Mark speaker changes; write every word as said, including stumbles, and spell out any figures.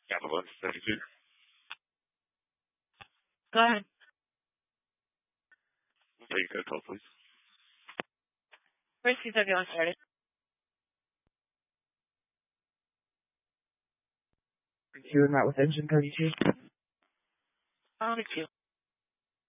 Speaker 1: Capital thirty-two.
Speaker 2: Go ahead.
Speaker 1: There you go, call, please.
Speaker 2: First, you want started.
Speaker 3: You and Matt with engine thirty-two.
Speaker 2: On with you.